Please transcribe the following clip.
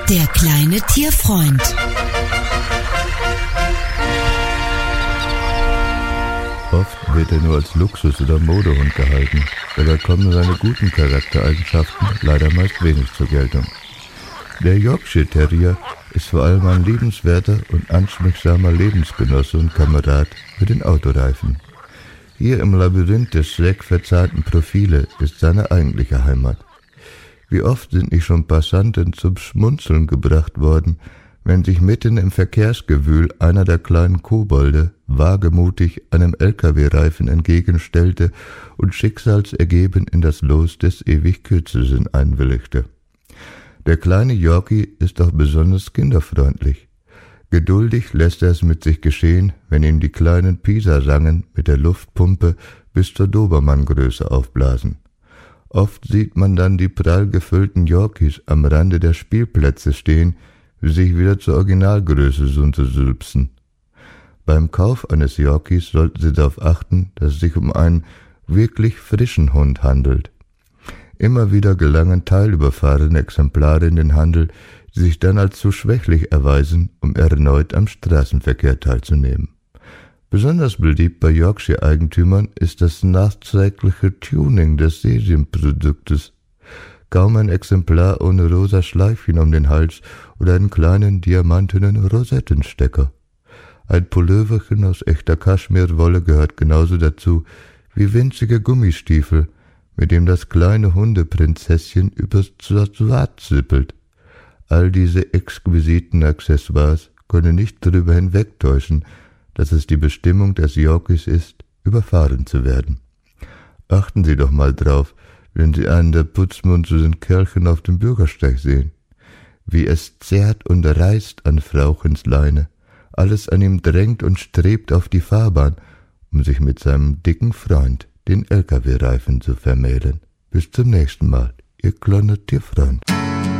Der kleine Tierfreund. Oft wird er nur als Luxus- oder Modehund gehalten, dabei kommen seine guten Charaktereigenschaften leider meist wenig zur Geltung. Der Yorkshire Terrier ist vor allem ein liebenswerter und anschmiegsamer Lebensgenosse und Kamerad für den Autoreifen. Hier im Labyrinth der schräg verzerrten Profile ist seine eigentliche Heimat. Wie oft sind nicht schon Passanten zum Schmunzeln gebracht worden, wenn sich mitten im Verkehrsgewühl einer der kleinen Kobolde wagemutig einem LKW-Reifen entgegenstellte und schicksalsergeben in das Los des ewig Kürzeren einwilligte. Der kleine Yorkie ist auch besonders kinderfreundlich. Geduldig lässt er es mit sich geschehen, wenn ihm die kleinen Pisa-Rangen mit der Luftpumpe bis zur Dobermanngröße aufblasen. Oft sieht man dann die prall gefüllten Yorkies am Rande der Spielplätze stehen, wie sich wieder zur Originalgröße untersülpsen. Beim Kauf eines Yorkies sollten Sie darauf achten, dass es sich um einen wirklich frischen Hund handelt. Immer wieder gelangen teilüberfahrene Exemplare in den Handel, die sich dann als zu schwächlich erweisen, um erneut am Straßenverkehr teilzunehmen. Besonders beliebt bei Yorkshire-Eigentümern ist das nachträgliche Tuning des Serienproduktes. Kaum ein Exemplar ohne rosa Schleifchen um den Hals oder einen kleinen diamantenen Rosettenstecker. Ein Pulloverchen aus echter Kaschmirwolle gehört genauso dazu wie winzige Gummistiefel, mit dem das kleine Hundeprinzesschen übers Trottoir zippelt. All diese exquisiten Accessoires können nicht darüber hinwegtäuschen, dass es die Bestimmung des Yorkies ist, überfahren zu werden. Achten Sie doch mal drauf, wenn Sie einen der putzmunternden Kerlchen auf dem Bürgersteig sehen. Wie es zerrt und reißt an Frauchens Leine, alles an ihm drängt und strebt auf die Fahrbahn, um sich mit seinem dicken Freund, den LKW-Reifen, zu vermählen. Bis zum nächsten Mal, Ihr kleiner Tierfreund.